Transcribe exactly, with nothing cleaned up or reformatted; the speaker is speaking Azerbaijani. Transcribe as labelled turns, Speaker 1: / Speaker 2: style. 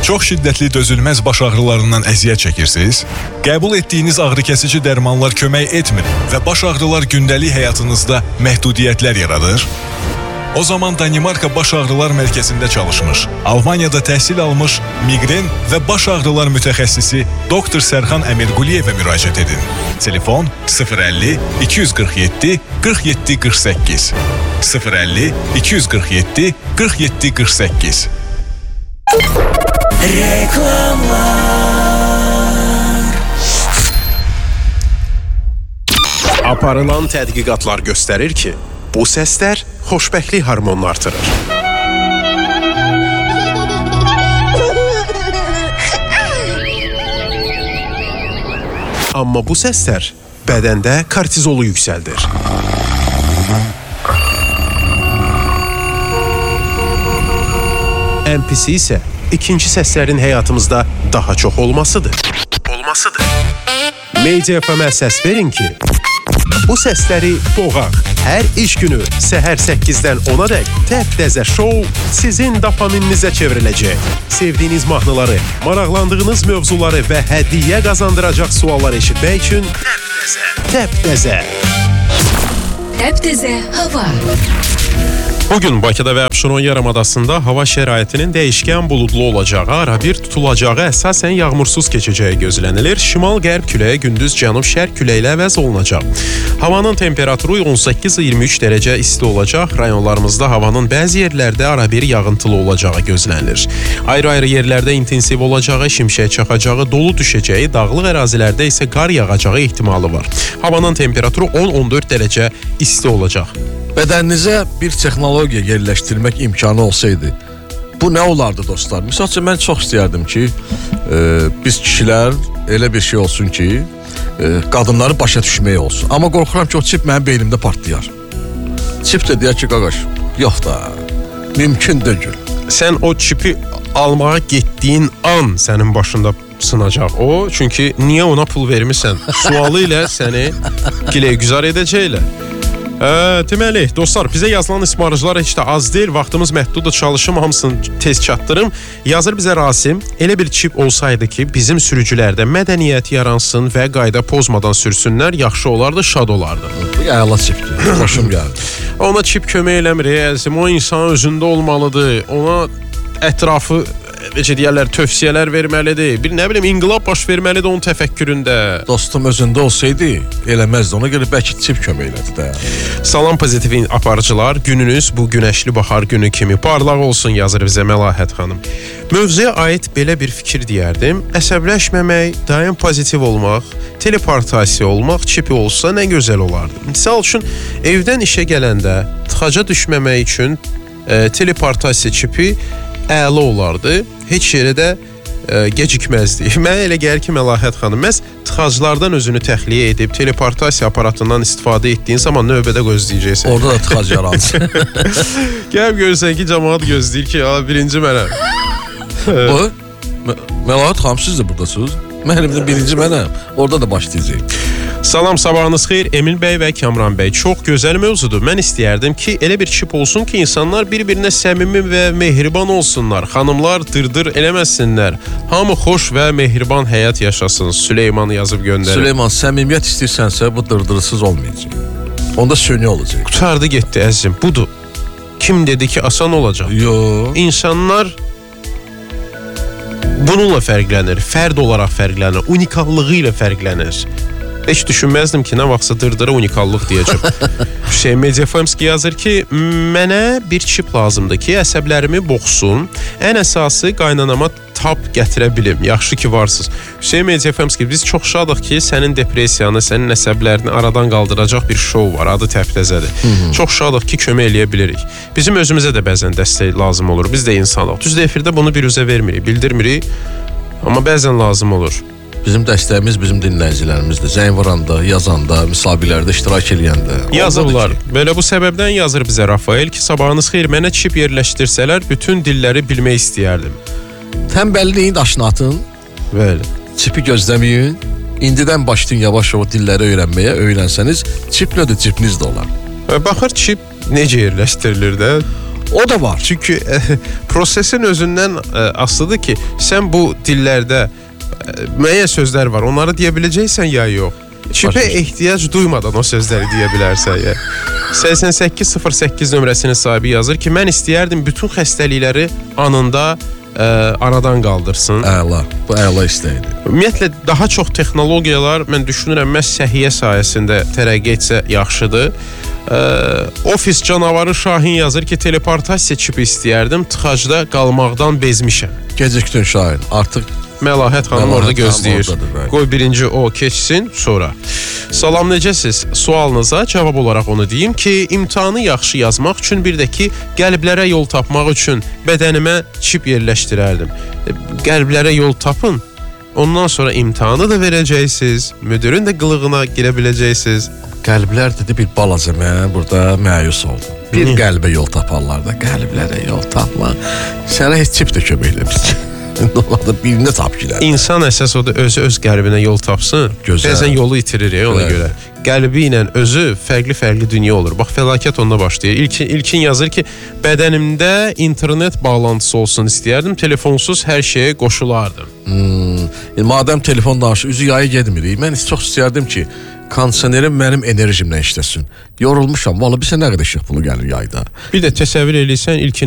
Speaker 1: Çox şiddətli dözülməz baş ağrılarından əziyyət çəkirsiniz? Qəbul etdiyiniz ağrıkəsici dərmanlar kömək etmir və baş ağrılar gündəlik həyatınızda məhdudiyyətlər yaradır? O zaman Danimarka Baş Ağrılar Mərkəzində çalışmış, Almaniyada təhsil almış miqren və baş ağrılar mütəxəssisi doktor Sərxan Əmirquliyevə müraciət edin. Telefon sıfır əlli iki yüz qırx yeddi qırx yeddi qırx səkkiz sıfır əlli iki yüz qırx yeddi qırx yeddi qırx səkkiz.
Speaker 2: Reklamlar.
Speaker 3: Aparılan tədqiqatlar göstərir ki, bu səslər xoşbəxtlik hormonunu artırır. Amma bu səslər bədəndə kortizolu yüksəldir. Ən pisi isə ikinci səslərin həyatımızda daha çox olmasıdır. Olmasıdır. Media F M-ə səs verin ki, bu səsləri boğaq. Hər iş günü səhər səkkizdən ona dək təptəzə şou sizin dopaminizə çevriləcək. Sevdiyiniz mahnıları, maraqlandığınız mövzuları və hədiyyə qazandıracaq suallar eşitmək üçün təptəzə, təptəzə.
Speaker 2: Təptəzə hava.
Speaker 3: Bugün Bakıda və Abşeron yarımadasında hava şəraitinin dəyişkən buludlu olacağı, ara bir tutulacağı, əsasən yağmursuz keçəcəyi gözlənilir. Şimal-qərb küləyi gündüz cənub-şərq küləyi ilə əvəz olunacaq. Havanın temperaturu on səkkiz iyirmi üç dərəcə isti olacaq. Rayonlarımızda havanın bəzi yerlərdə ara bir yağıntılı olacağı gözlənilir. Ayrı-ayrı yerlərdə intensiv olacağı, şimşək çaxacağı, dolu düşəcəyi, dağlıq ərazilərdə isə qar yağacağı ehtimalı var. Havanın temperaturu on on dörd dərəcə isti olacaq.
Speaker 4: Bədəninizə bir texnologiya yerləşdirmək imkanı olsaydı, bu nə olardı dostlar? Misal üçün, mən çox istəyərdim ki, e, biz kişilər elə bir şey olsun ki, e, qadınları başa düşmək olsun. Amma qorxuram ki, o çip mənim beynimdə partlayar. Çip də deyər ki, qaqaş, yox da, mümkün deyil.
Speaker 3: Sən o çipi almağa getdiyin an sənin başında sınacaq o. Çünki niyə ona pul vermirsən? Sualı ilə səni giləy-güzar edəcəklər. Hə, deməli, dostlar, bizə yazılan ismarıcılar heç də az deyil. Vaxtımız məhduddur, çalışım, hamısını tez çatdırım. Yazır bizə Rasim, elə bir çip olsaydı ki, bizim sürücülərdə mədəniyyət yaransın və qayda pozmadan sürsünlər, yaxşı olardı, şad olardı.
Speaker 4: Bu əla çipdir, xoşum gəldi.
Speaker 3: Ona çip kömək eləmir, əzim, o insan özündə olmalıdır, ona ətrafı necə deyərlər, tövsiyələr verməlidir. Bir nə bilim, inqilab baş verməlidir onun təfəkküründə.
Speaker 4: Dostum özündə olsaydı, eləməzdi. Ona görə bəlkə çip kömək elədi də.
Speaker 3: Salam pozitiv aparıcılar, gününüz bu günəşli bahar günü kimi parlaq olsun, yazır bizə Məlahət xanım. Mövzuya aid belə bir fikir deyərdim. Əsəbləşməmək, daim pozitiv olmaq, teleportasiya olmaq çipi olsa nə gözəl olardı. Misal üçün, evdən işə gələndə tıxaca düşməmək üçün e, teleportasiya çipi əla olardı. Heç yerə də e, gecikməzdi. Mənə elə gəlir ki, Məlahət xanım, məhz tıxaclardan özünü təxliyə edib, teleportasiya aparatından istifadə etdiyin zaman növbədə gözləyəcəksən.
Speaker 4: Orada da tıxac yaransın.
Speaker 3: Gəlib görürsən ki, cəmaat gözləyir ki, birinci mənəm.
Speaker 4: Bu, Məlahət xanım, siz də buradasınız. Mənim də birinci mənəm. Orada da başlayacaq.
Speaker 3: Salam, sabahınız xeyir. Emil bəy və Kamran bəy. Çox gözəl mövzudur. Mən istəyərdim ki, elə bir çip olsun ki, insanlar bir-birinə səmimi və mehriban olsunlar. Xanımlar dırdır eləməsinlər. Hamı xoş və mehriban həyat yaşasın. Süleyman yazıb göndərir.
Speaker 4: Süleyman, səmimiyyət istəyirsənsə, bu dırdırısız olmayacaq. Onda sönü olacaq.
Speaker 3: Qutardı getdi əzizim. Budur. Kim dedi ki, asan olacaq?
Speaker 4: Yo.
Speaker 3: İnsanlar bununla fərqlənir. Fərd olaraq fərqlənir. Unikallığı ilə fərqlənir. Heç düşünməzdim ki, nə vaxtsa dırdıra unikallıq deyəcəm. Hüseyin Mediafemski yazır ki, mənə bir çip lazımdır ki, əsəblərimi boxsun. Ən əsası qaynanama tab gətirə bilim. Yaxşı ki, varsınız. Hüseyin Mediafemski, biz çox şadıq ki, sənin depresiyanı, sənin əsəblərini aradan qaldıracaq bir şou var. Adı Təptəzədir. Çox şadıq ki, kömək eləyə bilirik. Bizim özümüzə də bəzən dəstək lazım olur. Biz də insanıq. Düz də efirdə bunu bir üzə vermirik, bildirmirik. Amma bəzən lazım olur.
Speaker 4: Bizim dəstəyimiz bizim dinləyicilərimizdir. Zəng vuranda, yazanda, müsabiqələrdə iştirak eləyəndə.
Speaker 3: Yazırlar. Belə bu səbəbdən yazır bizə Rafael ki, sabahınız xeyir, mənə çip yerləşdirsələr bütün dilləri bilmək istəyərdim.
Speaker 4: Tənbəlliyin daşını atın.
Speaker 3: Bəli.
Speaker 4: Çipi gözləməyin. İndidən başlayın yavaş o dilləri öyrənməyə. Öyrənsəniz çiplə də çipiniz də olar.
Speaker 3: Baxır çip necə yerləşdirilir də?
Speaker 4: O da var.
Speaker 3: Çünki e, prosesin özündən e, asılıdır ki, sən bu dillərdə e, müəyyən sözlər var. Onları deyə biləcəksən ya yox. Çipə ehtiyac duymadan o sözləri deyə bilərsən ya. səksən səkkiz sıfır səkkiz nömrəsinin sahibi yazır ki, mən istəyərdim bütün xəstəlikləri anında ə, aradan qaldırsın.
Speaker 4: Əla, bu əla istəkdir.
Speaker 3: Ümumiyyətlə daha çox texnologiyalar mən düşünürəm məhz səhiyyə sayəsində tərəqqi etsə yaxşıdır. Ə, ofis canavarı Şahin yazır ki, teleportasiya çipi istəyərdim, tıxacda qalmaqdan bezmişəm.
Speaker 4: Gecikdin Şahin, artıq
Speaker 3: Məlahət xanım
Speaker 4: Məlahət
Speaker 3: orada
Speaker 4: xanım
Speaker 3: gözləyir.
Speaker 4: oradadır,
Speaker 3: Qoy birinci o keçsin, sonra. Salam, necəsiz? Sualınıza cavab olaraq onu deyim ki, imtahanı yaxşı yazmaq üçün bir də ki, qəlblərə yol tapmaq üçün bədənimə çip yerləşdirərdim. Qəlblərə yol tapın, ondan sonra imtahanı da verəcəksiniz, müdürün də qılığına girə biləcəksiniz.
Speaker 4: qəlblər dedi bir balaca mən burada məyus oldum. Bir
Speaker 3: Niyə?
Speaker 4: qəlbə yol taparlar da, qəlblərə yol tapma. Sənə heç çip də kömək eləmir. Onlarda birini tap gider.
Speaker 3: İnsan əsas o da özü öz qəlbinə yol tapsın.
Speaker 4: Gözəl.
Speaker 3: Bəzən yolu itirir ya ona
Speaker 4: Evet.
Speaker 3: görə. Qəlbi ilə özü fərqli-fərqli dünya olur. Bax, fəlakət onda başlayır. İlkin, ilkin yazır ki, bədənimdə internet bağlantısı olsun istəyərdim, telefonsuz hər şeyə qoşulardım.
Speaker 4: Hmm. E, madem telefon danışı üzü yayı getmirik. Mən çox istəyərdim ki, kondisionerim mənim enerjimlə işləsin. Yorulmuşam. Vallahi bizə nə qədər işıq pulu gəlir yayda.
Speaker 3: Bir də təsəvvür eləyirsən, ilkin